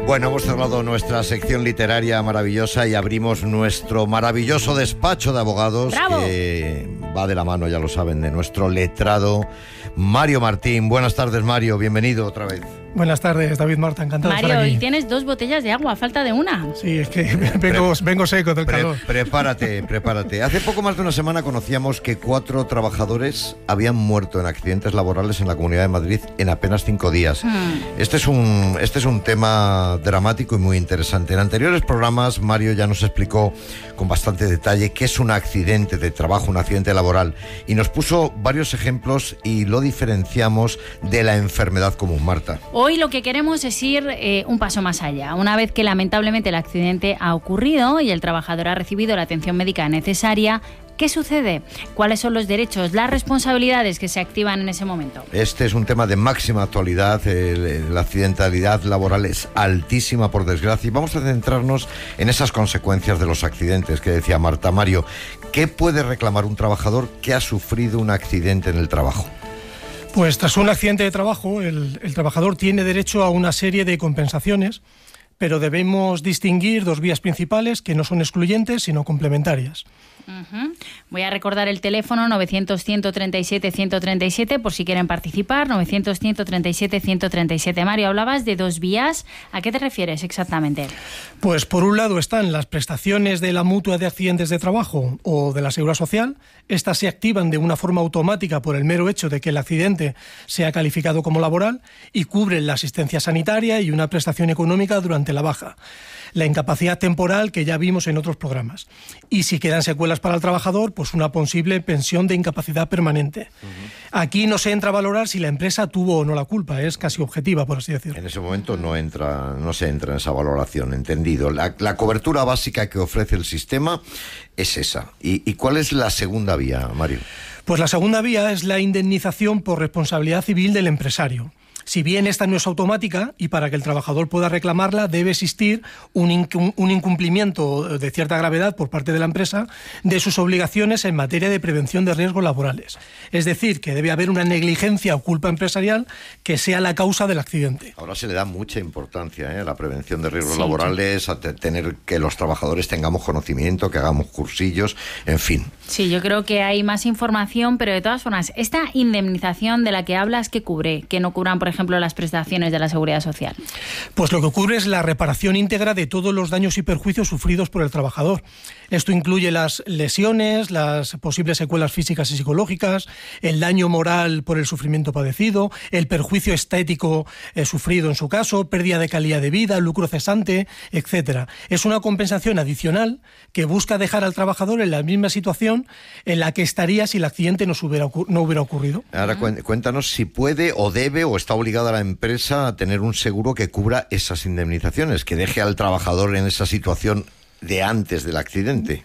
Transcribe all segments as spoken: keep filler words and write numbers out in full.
Bueno, hemos cerrado nuestra sección literaria maravillosa y abrimos nuestro maravilloso despacho de abogados. ¡Bravo! Que va de la mano, ya lo saben, de nuestro letrado Mario Martín. Buenas tardes, Mario, bienvenido otra vez. Buenas tardes, David Marta, encantado Mario, de estar aquí. y tienes dos botellas de agua, falta de una. Sí, es que vengo, vengo seco del Pre calor. Prepárate, prepárate. Hace poco más de una semana conocíamos que cuatro trabajadores habían muerto en accidentes laborales en la Comunidad de Madrid en apenas cinco días. Hmm. Este es un, este es un tema dramático y muy interesante. En anteriores programas, Mario ya nos explicó con bastante detalle qué es un accidente de trabajo, un accidente laboral, y nos puso varios ejemplos y lo diferenciamos de la enfermedad común, Marta. Hoy lo que queremos es ir eh, un paso más allá. Una vez que lamentablemente el accidente ha ocurrido y el trabajador ha recibido la atención médica necesaria, ¿qué sucede? ¿Cuáles son los derechos, las responsabilidades que se activan en ese momento? Este es un tema de máxima actualidad. El, la accidentalidad laboral es altísima, por desgracia, y vamos a centrarnos en esas consecuencias de los accidentes que decía Marta. Mario, ¿qué puede reclamar un trabajador que ha sufrido un accidente en el trabajo? Pues tras un accidente de trabajo, el, el trabajador tiene derecho a una serie de compensaciones, pero debemos distinguir dos vías principales que no son excluyentes, sino complementarias. Uh-huh. Voy a recordar el teléfono novecientos, ciento treinta y siete, ciento treinta y siete por si quieren participar, novecientos, ciento treinta y siete, ciento treinta y siete. Mario, hablabas de dos vías. ¿A qué te refieres exactamente? Pues por un lado están las prestaciones de la mutua de accidentes de trabajo o de la Seguridad Social. Estas se activan de una forma automática por el mero hecho de que el accidente sea calificado como laboral y cubren la asistencia sanitaria y una prestación económica durante la baja. La incapacidad temporal que ya vimos en otros programas. Y si quedan secuelas para el trabajador, pues una posible pensión de incapacidad permanente. Uh-huh. Aquí no se entra a valorar si la empresa tuvo o no la culpa, es casi objetiva, por así decirlo. En ese momento no entra, no se entra en esa valoración, entendido. La, la cobertura básica que ofrece el sistema es esa. ¿Y, y cuál es la segunda vía, Mario? Pues la segunda vía es la indemnización por responsabilidad civil del empresario. Si bien esta no es automática y para que el trabajador pueda reclamarla debe existir un, inc- un incumplimiento de cierta gravedad por parte de la empresa de sus obligaciones en materia de prevención de riesgos laborales. Es decir, que debe haber una negligencia o culpa empresarial que sea la causa del accidente. Ahora se le da mucha importancia ¿eh? a la prevención de riesgos sí, laborales, sí. a te- tener que los trabajadores tengamos conocimiento, que hagamos cursillos, en fin. Sí, yo creo que hay más información, pero de todas formas, esta indemnización de la que hablas, ¿qué cubre? Que no cubran, por ejemplo, ejemplo, las prestaciones de la Seguridad Social. Pues lo que cubre es la reparación íntegra de todos los daños y perjuicios sufridos por el trabajador. Esto incluye las lesiones, las posibles secuelas físicas y psicológicas, el daño moral por el sufrimiento padecido, el perjuicio estético eh, sufrido en su caso, pérdida de calidad de vida, lucro cesante, etcétera. Es una compensación adicional que busca dejar al trabajador en la misma situación en la que estaría si el accidente no hubiera, no hubiera ocurrido. Ahora cuéntanos si puede o debe o está obligado a la empresa a tener un seguro que cubra esas indemnizaciones, que deje al trabajador en esa situación de antes del accidente.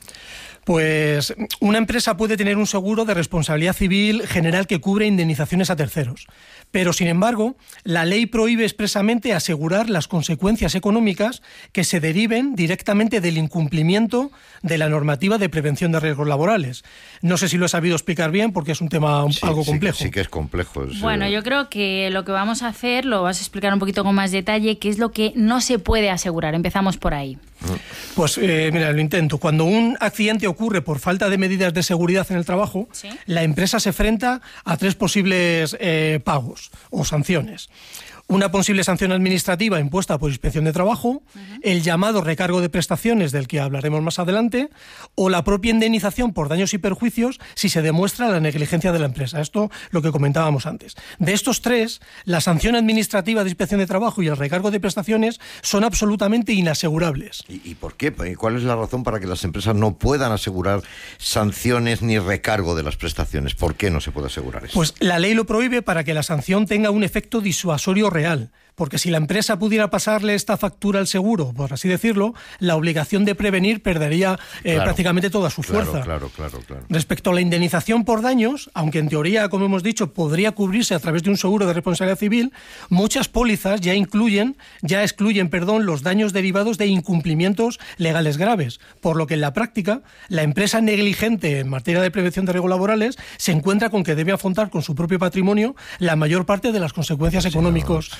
Pues una empresa puede tener un seguro de responsabilidad civil general que cubre indemnizaciones a terceros. Pero, sin embargo, la ley prohíbe expresamente asegurar las consecuencias económicas que se deriven directamente del incumplimiento de la normativa de prevención de riesgos laborales. No sé si lo he sabido explicar bien porque es un tema sí, algo sí, complejo. Sí que es complejo. Es, bueno, yo creo que lo que vamos a hacer lo vas a explicar un poquito con más detalle, qué es lo que no se puede asegurar. Empezamos por ahí. Pues eh, mira, lo intento. Cuando un accidente ocurre por falta de medidas de seguridad en el trabajo, ¿sí? La empresa se enfrenta a tres posibles eh, pagos o sanciones. Una posible sanción administrativa impuesta por Inspección de Trabajo, uh-huh. el llamado recargo de prestaciones del que hablaremos más adelante, o la propia indemnización por daños y perjuicios si se demuestra la negligencia de la empresa. Esto lo que comentábamos antes. De estos tres, la sanción administrativa de Inspección de Trabajo y el recargo de prestaciones son absolutamente inasegurables. ¿Y, y por qué? ¿Cuál es la razón para que las empresas no puedan asegurar sanciones ni recargo de las prestaciones? ¿Por qué no se puede asegurar eso? Pues la ley lo prohíbe para que la sanción tenga un efecto disuasorio real. Real, porque si la empresa pudiera pasarle esta factura al seguro, por así decirlo, la obligación de prevenir perdería eh, claro, prácticamente toda su fuerza. Claro, claro, claro, claro. Respecto a la indemnización por daños, aunque en teoría, como hemos dicho, podría cubrirse a través de un seguro de responsabilidad civil, muchas pólizas ya incluyen, ya excluyen, perdón, los daños derivados de incumplimientos legales graves, por lo que en la práctica la empresa negligente en materia de prevención de riesgos laborales se encuentra con que debe afrontar con su propio patrimonio la mayor parte de las consecuencias económicas de ese,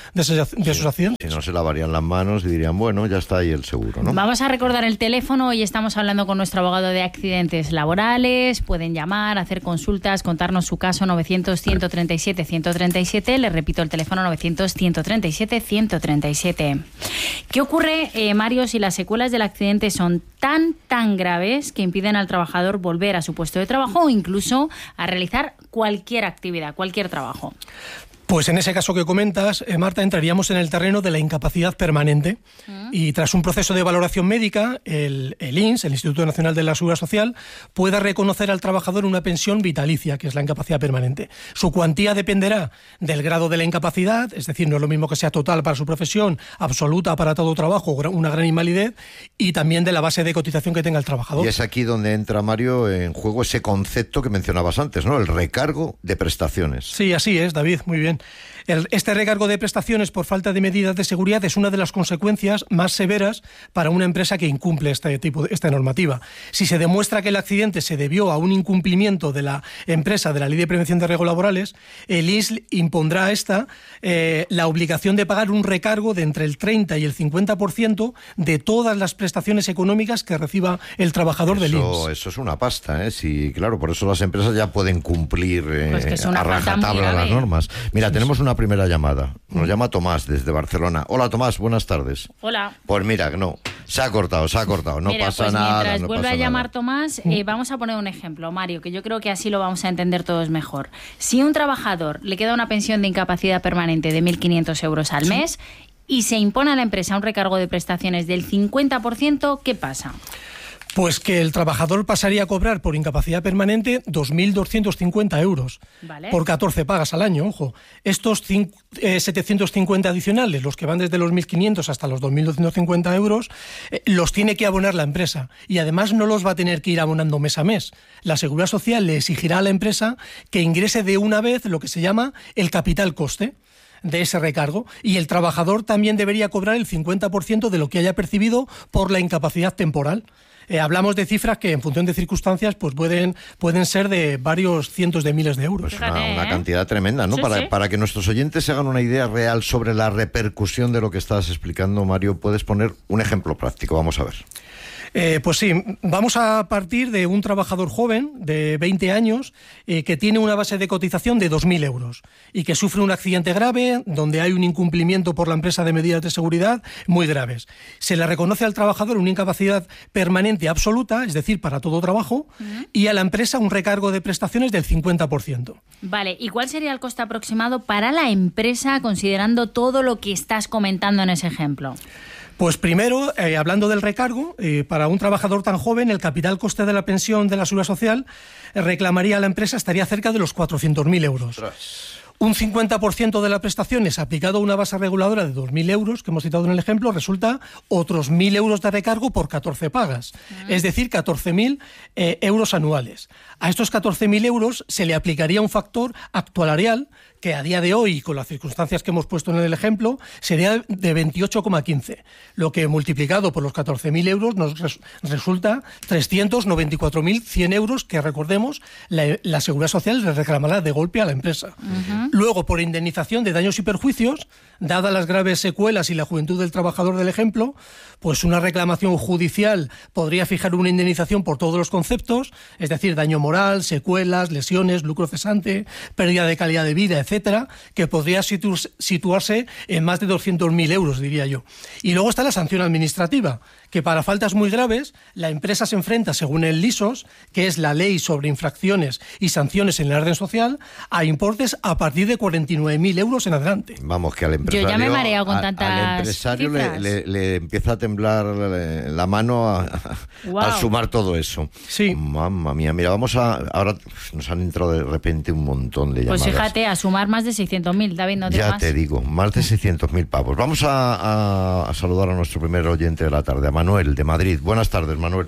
de sus accidentes. Si no, se lavarían las manos y dirían, bueno, ya está ahí el seguro, ¿no? Vamos a recordar el teléfono. Hoy estamos hablando con nuestro abogado de accidentes laborales. Pueden llamar, hacer consultas, contarnos su caso, novecientos, ciento treinta y siete, ciento treinta y siete. Les repito el teléfono, novecientos, ciento treinta y siete, ciento treinta y siete. ¿Qué ocurre, eh, Mario, si las secuelas del accidente son tan, tan graves que impiden al trabajador volver a su puesto de trabajo o incluso a realizar cualquier actividad, cualquier trabajo? Pues en ese caso que comentas, eh, Marta, entraríamos en el terreno de la incapacidad permanente. Mm. Y tras un proceso de valoración médica, el, el I N S, el Instituto Nacional de la Seguridad Social, puede reconocer al trabajador una pensión vitalicia, que es la incapacidad permanente. Su cuantía dependerá del grado de la incapacidad, es decir, no es lo mismo que sea total para su profesión, absoluta para todo trabajo, una gran invalidez, y también de la base de cotización que tenga el trabajador. Y es aquí donde entra, Mario, en juego ese concepto que mencionabas antes, ¿no? El recargo de prestaciones. Sí, así es, David, muy bien. El, este recargo de prestaciones por falta de medidas de seguridad es una de las consecuencias más severas para una empresa que incumple este tipo de, esta normativa. Si se demuestra que el accidente se debió a un incumplimiento de la empresa de la Ley de Prevención de Riesgos Laborales, el I S L impondrá a esta eh, la obligación de pagar un recargo de entre el treinta y el cincuenta por ciento de todas las prestaciones económicas que reciba el trabajador eso, del I N S. Eso es una pasta, ¿eh? Sí, claro, por eso las empresas ya pueden cumplir eh, pues que es una a rajatabla las normas. Mira, sí, tenemos una primera llamada. Nos llama Tomás desde Barcelona. Hola, Tomás, buenas tardes. Hola. Pues mira, no, se ha cortado, se ha cortado, no Mira, pasa pues nada. Mientras no vuelve pasa a llamar nada. Tomás, eh, vamos a poner un ejemplo, Mario, que yo creo que así lo vamos a entender todos mejor. Si a un trabajador le queda una pensión de incapacidad permanente de mil quinientos euros al mes y se impone a la empresa un recargo de prestaciones del cincuenta por ciento, ¿qué pasa? Pues que el trabajador pasaría a cobrar por incapacidad permanente dos mil doscientos cincuenta euros, vale, por catorce pagas al año, ojo. Estos cinco, eh, setecientos cincuenta adicionales, los que van desde los mil quinientos hasta los dos mil doscientos cincuenta euros, eh, los tiene que abonar la empresa. Y además no los va a tener que ir abonando mes a mes. La Seguridad Social le exigirá a la empresa que ingrese de una vez lo que se llama el capital coste de ese recargo, y el trabajador también debería cobrar el cincuenta por ciento de lo que haya percibido por la incapacidad temporal. Eh, hablamos de cifras que en función de circunstancias pues pueden, pueden ser de varios cientos de miles de euros. Pues una, una cantidad tremenda, ¿no? Sí, para, sí. para que nuestros oyentes se hagan una idea real sobre la repercusión de lo que estás explicando, Mario, puedes poner un ejemplo práctico. Vamos a ver. Eh, pues sí, vamos a partir de un trabajador joven de veinte años eh, que tiene una base de cotización de dos mil euros y que sufre un accidente grave donde hay un incumplimiento por la empresa de medidas de seguridad muy graves. Se le reconoce al trabajador una incapacidad permanente absoluta, es decir, para todo trabajo, uh-huh, y a la empresa un recargo de prestaciones del cincuenta por ciento. Vale, ¿y cuál sería el coste aproximado para la empresa considerando todo lo que estás comentando en ese ejemplo? Pues primero, eh, hablando del recargo, eh, para un trabajador tan joven, el capital coste de la pensión de la Seguridad Social eh, reclamaría a la empresa, estaría cerca de los cuatrocientos mil euros. Ostras. Un cincuenta por ciento de las prestaciones aplicado a una base reguladora de dos mil euros, que hemos citado en el ejemplo, resulta otros mil euros de recargo por catorce pagas, uh-huh, es decir, catorce mil eh, euros anuales. A estos catorce mil euros se le aplicaría un factor actuarial que a día de hoy, con las circunstancias que hemos puesto en el ejemplo, sería de veintiocho coma quince, lo que multiplicado por los catorce mil euros nos res, resulta trescientos noventa y cuatro mil cien euros que, recordemos, la, la Seguridad Social le reclamará de golpe a la empresa. Uh-huh. Luego, por indemnización de daños y perjuicios, dadas las graves secuelas y la juventud del trabajador del ejemplo, pues una reclamación judicial podría fijar una indemnización por todos los conceptos, es decir, daño moral, secuelas, lesiones, lucro cesante, pérdida de calidad de vida, etcétera, que podría situ- situarse en más de doscientos mil euros, diría yo. Y luego está la sanción administrativa, que para faltas muy graves, la empresa se enfrenta, según el LISOS, que es la Ley sobre Infracciones y Sanciones en el Orden Social, a importes a partir de cuarenta y nueve mil euros en adelante. Vamos, que al empresario, yo ya me mareo con a, tantas al empresario le, le, le empieza a temblar la mano a, a, wow. al sumar todo eso. Sí. Mamma mía, mira, vamos a... Ahora nos han entrado de repente un montón de llamadas. Pues fíjate, a sumar más de seiscientos mil, David, no te Ya más. te digo, más de seiscientos mil pavos. Vamos a, a, a saludar a nuestro primer oyente de la tarde, a Manuel, de Madrid. Buenas tardes, Manuel.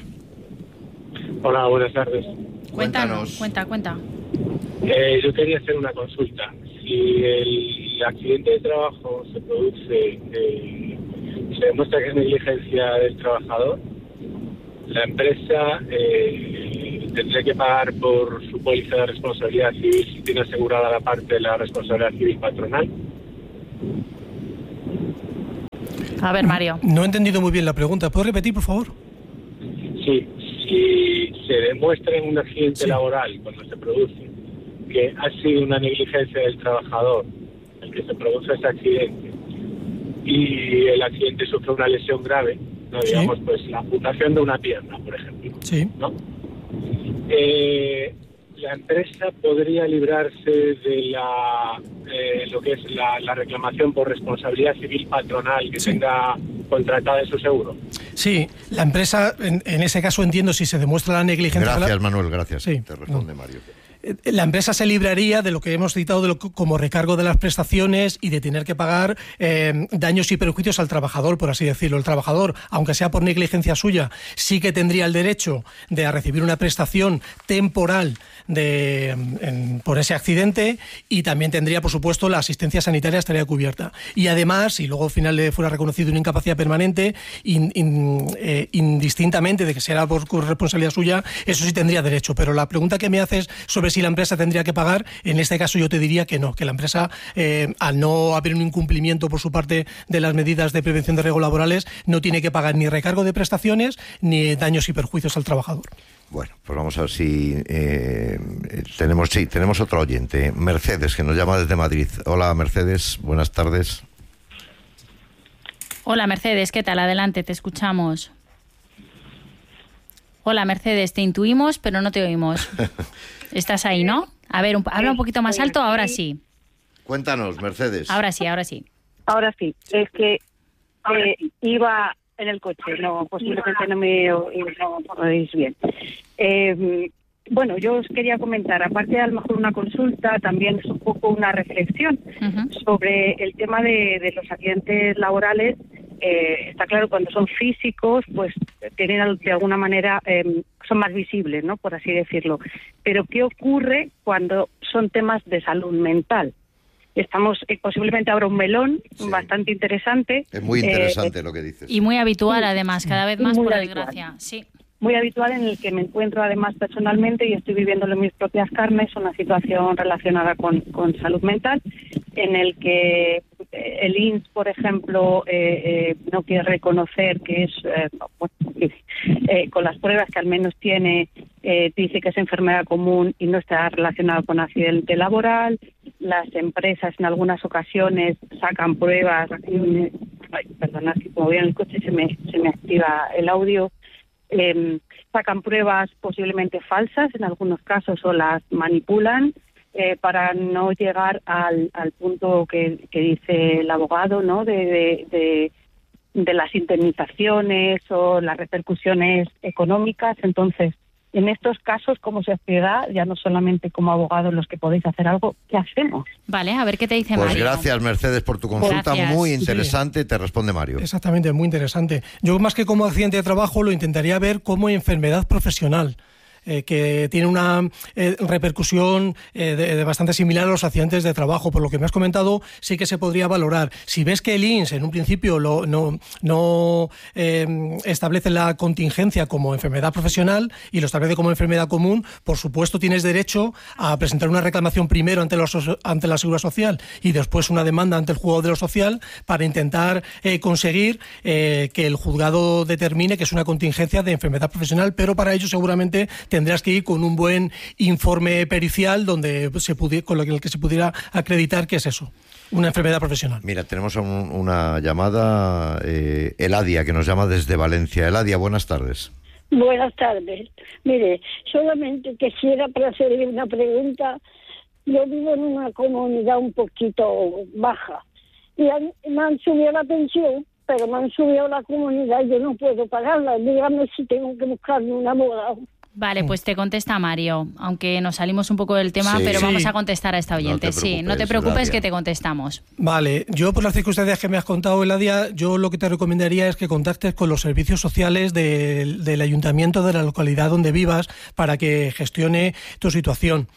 Hola, buenas tardes. Cuéntanos. Cuenta, cuenta. Eh, yo quería hacer una consulta. Si el accidente de trabajo se produce, eh, se demuestra que es negligencia del trabajador, la empresa eh, tendría que pagar por su póliza de responsabilidad civil si tiene asegurada la parte de la responsabilidad civil patronal. A ver, Mario. No he entendido muy bien la pregunta. ¿Puedes repetir, por favor? Sí, si se demuestra en un accidente sí. laboral, cuando se produce, que ha sido una negligencia del trabajador el que se produce ese accidente, y el accidente sufre una lesión grave, ¿no? Digamos, sí. pues la amputación de una pierna, por ejemplo, sí. ¿no? Eh, la empresa podría librarse de la eh, lo que es la, la reclamación por responsabilidad civil patronal que sí. tenga contratada en su seguro. Sí, la empresa, en, en ese caso entiendo, si se demuestra la negligencia... Gracias, Manuel, gracias. Sí. Te responde no. Mario. La empresa se libraría de lo que hemos citado de lo, como recargo de las prestaciones y de tener que pagar eh, daños y perjuicios al trabajador, por así decirlo. El trabajador, aunque sea por negligencia suya, sí que tendría el derecho de a recibir una prestación temporal de, en, por ese accidente, y también tendría, por supuesto, la asistencia sanitaria estaría cubierta. Y además, si luego al final le fuera reconocido una incapacidad permanente, in, in, eh, indistintamente de que sea por responsabilidad suya, eso sí tendría derecho. Pero la pregunta que me haces sobre si la empresa tendría que pagar, en este caso yo te diría que no, que la empresa, eh, al no haber un incumplimiento por su parte de las medidas de prevención de riesgos laborales, no tiene que pagar ni recargo de prestaciones ni daños y perjuicios al trabajador. Bueno, pues vamos a ver si eh, tenemos, sí, tenemos otro oyente, Mercedes, que nos llama desde Madrid. Hola, Mercedes, buenas tardes. Hola, Mercedes, ¿qué tal? Adelante, te escuchamos. Hola, Mercedes, te intuimos, pero no te oímos. ¿Estás ahí, no? A ver, un, habla un poquito más alto, ahora sí. Cuéntanos, Mercedes. Ahora sí, ahora sí. Ahora sí, es que eh, iba en el coche, no, posiblemente no me no, no oís bien. Eh, bueno, yo os quería comentar, aparte de a lo mejor una consulta, también es un poco una reflexión uh-huh. sobre el tema de, de los accidentes laborales. Eh, está claro, cuando son físicos, pues tienen de alguna manera, eh, son más visibles, ¿no? Por así decirlo. Pero ¿qué ocurre cuando son temas de salud mental? Estamos, eh, posiblemente habrá un melón sí. bastante interesante. Es muy interesante eh, lo que dices. Y muy habitual, además, cada vez más, muy por habitual. desgracia. Sí. Muy habitual, en el que me encuentro además personalmente y estoy viviéndolo en mis propias carnes, una situación relacionada con, con salud mental, en el que el I N S, por ejemplo, eh, eh, no quiere reconocer que es, eh, bueno, eh, con las pruebas que al menos tiene, eh, dice que es enfermedad común y no está relacionado con accidente laboral. Las empresas en algunas ocasiones sacan pruebas, ay, perdonad, que como voy en el coche se me, se me activa el audio. Eh, sacan pruebas posiblemente falsas en algunos casos o las manipulan eh, para no llegar al, al punto que, que dice el abogado, ¿no? de, de, de, de las indemnizaciones o las repercusiones económicas. Entonces, en estos casos, como sociedad, ya no solamente como abogados los que podéis hacer algo, ¿qué hacemos? Vale, a ver qué te dice pues Mario. Pues gracias, Mercedes, por tu consulta, gracias. Muy interesante, sí. Te responde Mario. Exactamente, muy interesante. Yo, más que como accidente de trabajo, lo intentaría ver como enfermedad profesional. Eh, que tiene una eh, repercusión eh, de, de bastante similar a los accidentes de trabajo. Por lo que me has comentado, sí que se podría valorar. Si ves que el I N S en un principio lo, no, no eh, establece la contingencia como enfermedad profesional y lo establece como enfermedad común, por supuesto tienes derecho a presentar una reclamación primero ante, los, ante la Seguridad Social y después una demanda ante el juzgado de lo social para intentar eh, conseguir eh, que el juzgado determine que es una contingencia de enfermedad profesional, pero para ello seguramente tendrás que ir con un buen informe pericial donde se pudi- con el que se pudiera acreditar que es eso, una enfermedad profesional. Mira, tenemos un, una llamada, eh, Eladia, que nos llama desde Valencia. Eladia, buenas tardes. Buenas tardes. Mire, solamente quisiera para hacerle una pregunta. Yo vivo en una comunidad un poquito baja y han, me han subido la pensión, pero me han subido la comunidad y yo no puedo pagarla. Dígame si tengo que buscarme un abogado. Vale, pues te contesta Mario, aunque nos salimos un poco del tema, sí, pero sí. vamos a contestar a esta oyente. No sí, no te preocupes, Eladia. Que te contestamos. Vale, yo por las circunstancias que me has contado, Eladia, yo lo que te recomendaría es que contactes con los servicios sociales de, del ayuntamiento de la localidad donde vivas para que gestione tu situación.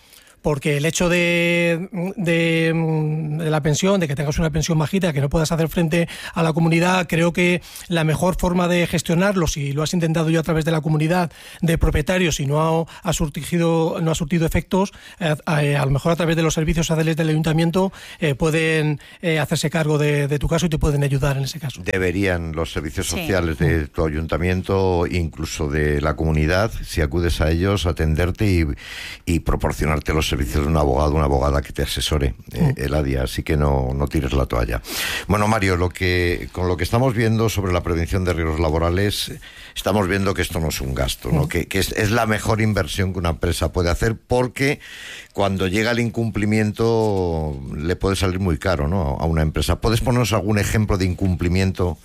porque el hecho de, de, de la pensión, de que tengas una pensión bajita, que no puedas hacer frente a la comunidad, creo que la mejor forma de gestionarlo, si lo has intentado yo a través de la comunidad de propietarios y no ha, ha surtido, no ha surtido efectos, eh, a, a lo mejor a través de los servicios sociales del ayuntamiento eh, pueden eh, hacerse cargo de, de tu caso y te pueden ayudar en ese caso. Deberían los servicios Sí. sociales de tu ayuntamiento, incluso de la comunidad, si acudes a ellos, atenderte y, y proporcionarte los servicios de un abogado, una abogada que te asesore, eh, Eladia, así que no, no tires la toalla. Bueno, Mario, lo que con lo que estamos viendo sobre la prevención de riesgos laborales, estamos viendo que esto no es un gasto, ¿no? que, que es, es la mejor inversión que una empresa puede hacer, porque cuando llega el incumplimiento le puede salir muy caro, ¿no?, a una empresa. ¿Puedes ponernos algún ejemplo de incumplimiento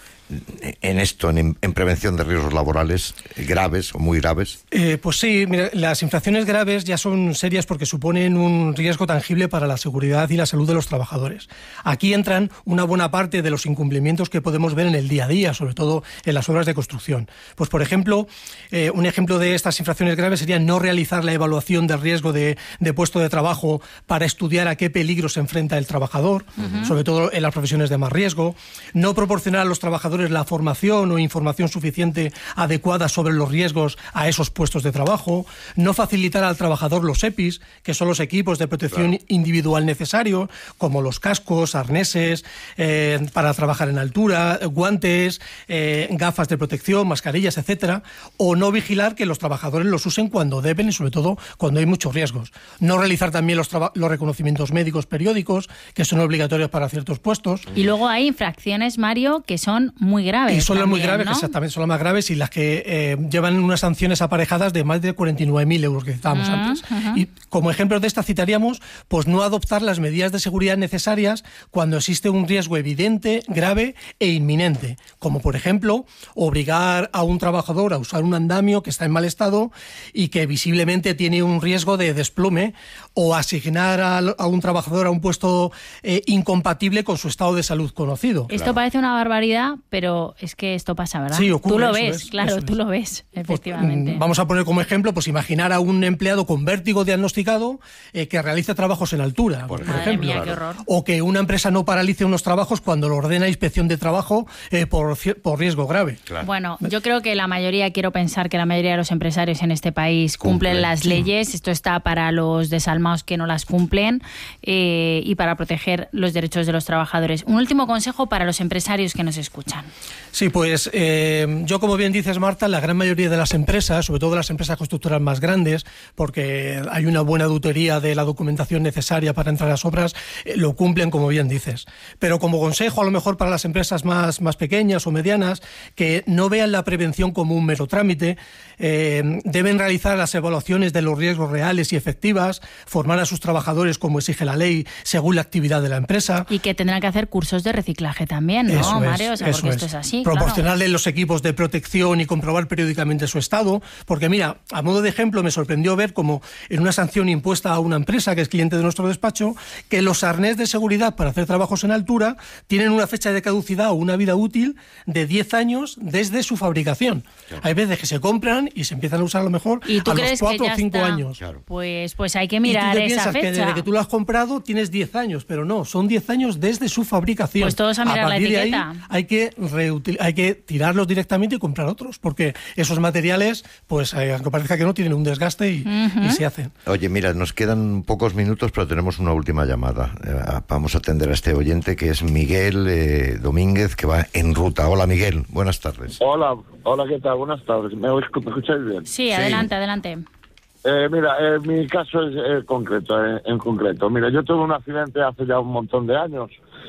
en esto, en, en prevención de riesgos laborales graves o muy graves? Eh, pues sí, mira, las infracciones graves ya son serias porque suponen un riesgo tangible para la seguridad y la salud de los trabajadores. Aquí entran una buena parte de los incumplimientos que podemos ver en el día a día, sobre todo en las obras de construcción. Pues, por ejemplo, eh, un ejemplo de estas infracciones graves sería no realizar la evaluación del riesgo de, de puesto de trabajo para estudiar a qué peligro se enfrenta el trabajador, uh-huh. sobre todo en las profesiones de más riesgo, no proporcionar a los trabajadores la formación o información suficiente adecuada sobre los riesgos a esos puestos de trabajo, no facilitar al trabajador los E P Is, que son los equipos de protección claro. individual necesarios, como los cascos, arneses, eh, para trabajar en altura, guantes, eh, gafas de protección, mascarillas, etcétera, o no vigilar que los trabajadores los usen cuando deben y sobre todo cuando hay muchos riesgos. No realizar también los, los reconocimientos médicos periódicos, que son obligatorios para ciertos puestos. Y luego hay infracciones, Mario, que son muy graves. Y son las muy graves, ¿no? que exactamente son las más graves y las que eh, llevan unas sanciones aparejadas de más de cuarenta y nueve mil euros que citábamos uh-huh, antes. Uh-huh. Y como ejemplos de esta citaríamos, pues no adoptar las medidas de seguridad necesarias cuando existe un riesgo evidente, grave e inminente. Como por ejemplo, obligar a un trabajador a usar un andamio que está en mal estado y que visiblemente tiene un riesgo de desplome, o asignar a, a un trabajador a un puesto eh, incompatible con su estado de salud conocido. Esto claro. parece una barbaridad, pero es que esto pasa, ¿verdad? Sí, ocurre. Tú lo ves, es, claro, tú es. lo ves, efectivamente. Pues, vamos a poner como ejemplo, pues imaginar a un empleado con vértigo diagnosticado eh, que realice trabajos en altura, por, por ejemplo. Mía, qué horror. O que una empresa no paralice unos trabajos cuando lo ordena inspección de trabajo eh, por, por riesgo grave. Claro. Bueno, yo creo que la mayoría, quiero pensar que la mayoría de los empresarios en este país cumplen, cumplen las sí. leyes. Esto está para los desalmados que no las cumplen eh, y para proteger los derechos de los trabajadores. Un último consejo para los empresarios que nos escuchan. Sí, pues eh, yo, como bien dices, Marta, la gran mayoría de las empresas, sobre todo las empresas constructoras más grandes, porque hay una buena auditoría de la documentación necesaria para entrar a las obras, eh, lo cumplen, como bien dices. Pero como consejo, a lo mejor para las empresas más, más pequeñas o medianas, que no vean la prevención como un mero trámite, eh, deben realizar las evaluaciones de los riesgos reales y efectivas, formar a sus trabajadores como exige la ley, según la actividad de la empresa. Y que tendrán que hacer cursos de reciclaje también, ¿no, eso Mario? Es, o sea, porque es. esto es así. Proporcionarle claro. los equipos de protección y comprobar periódicamente su estado, porque mira, a modo de ejemplo, me sorprendió ver como en una sanción impuesta a una empresa que es cliente de nuestro despacho, que los arnés de seguridad para hacer trabajos en altura tienen una fecha de caducidad o una vida útil de diez años desde su fabricación. Claro. Hay veces que se compran y se empiezan a usar a lo mejor ¿Y tú a crees los cuatro que ya o cinco está? años. Claro. Pues, pues hay que mirar y tú te esa piensas fecha. que desde que tú lo has comprado tienes diez años, pero no, son diez años desde su fabricación. Pues todos a mirar a partir la de etiqueta. ahí hay que, reutil- hay que tirarlos directamente y comprar otros, porque esos materiales, pues eh, aunque parezca que no, tienen un desgaste y, uh-huh. y se hacen. Oye, mira, nos quedan pocos minutos, pero tenemos una última llamada. Eh, vamos a atender a este oyente que es Miguel eh, Domínguez, que va en ruta. Hola, Miguel, buenas tardes. Hola, hola, ¿qué tal? Buenas tardes. ¿Me, oís, me escucháis bien? Sí, sí. adelante, adelante. Eh, mira, eh, mi caso es eh, concreto, eh, en concreto. Mira, yo tuve un accidente hace ya un montón de años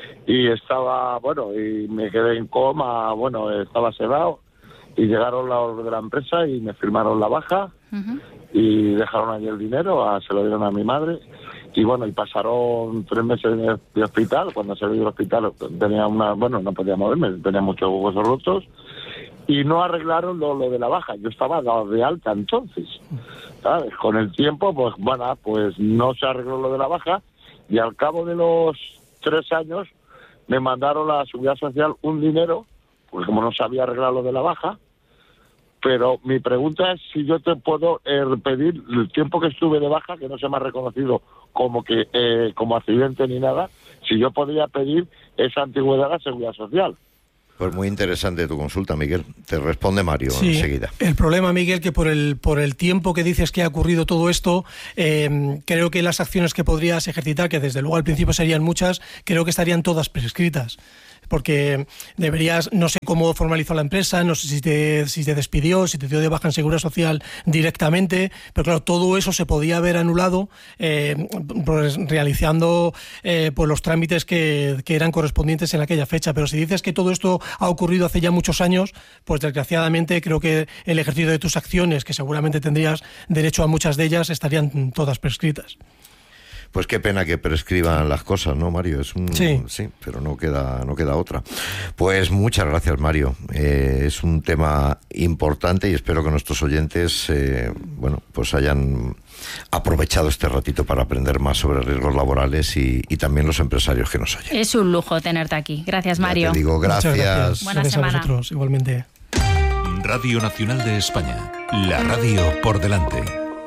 y estaba, bueno, y me quedé en coma, bueno, estaba sedado y llegaron los de la empresa y me firmaron la baja uh-huh. y dejaron allí el dinero, a, se lo dieron a mi madre y bueno, y pasaron tres meses de, de hospital. Cuando salí del hospital tenía una, bueno, no podía moverme, tenía muchos huesos rotos y no arreglaron lo, lo de la baja. Yo estaba dado de alta entonces, ¿sabes? Con el tiempo, pues bueno, pues no se arregló lo de la baja y al cabo de los tres años me mandaron a la Seguridad Social un dinero, porque como no sabía arreglar lo de la baja. Pero mi pregunta es si yo te puedo eh, pedir el tiempo que estuve de baja, que no se me ha reconocido como que eh, como accidente ni nada, si yo podría pedir esa antigüedad a la Seguridad Social. Pues muy interesante tu consulta, Miguel. Te responde Mario sí, enseguida. El problema, Miguel, que por el por el tiempo que dices que ha ocurrido todo esto, eh, creo que las acciones que podrías ejercitar, que desde luego al principio serían muchas, creo que estarían todas prescritas. Porque deberías, no sé cómo formalizó la empresa, no sé si te, si te despidió, si te dio de baja en Seguridad Social directamente, pero claro, todo eso se podía haber anulado eh, pues, realizando eh, pues los trámites que, que eran correspondientes en aquella fecha. Pero si dices que todo esto ha ocurrido hace ya muchos años, pues desgraciadamente creo que el ejercicio de tus acciones, que seguramente tendrías derecho a muchas de ellas, estarían todas prescritas. Pues qué pena que prescriban las cosas, ¿no, Mario? Es un, sí. sí, pero no queda, no queda otra. Pues muchas gracias, Mario. Eh, es un tema importante y espero que nuestros oyentes, eh, bueno, pues hayan aprovechado este ratito para aprender más sobre riesgos laborales y, y también los empresarios que nos oyen. Es un lujo tenerte aquí. Gracias, Mario. Ya te digo, gracias. gracias. Buena gracias semana. a vosotros, igualmente. Radio Nacional de España. La radio por delante.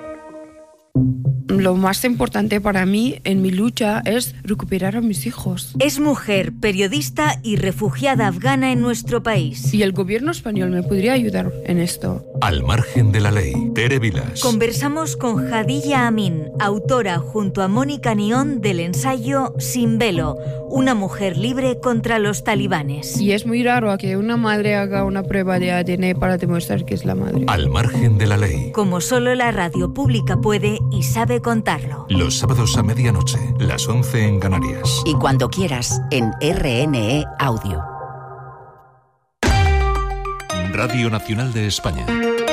Lo más importante para mí en mi lucha es recuperar a mis hijos. Es mujer, periodista y refugiada afgana en nuestro país. Y el gobierno español me podría ayudar en esto. Al margen de la ley. Tere Vilas. Conversamos con Hadilla Amin, autora junto a Mónica Nión del ensayo Sin velo, una mujer libre contra los talibanes. Y es muy raro que una madre haga una prueba de A D N para demostrar que es la madre. Al margen de la ley. Como solo la radio pública puede y sabe contarlo. Los sábados a medianoche, las once en Canarias. Y cuando quieras, en R N E Audio. Radio Nacional de España.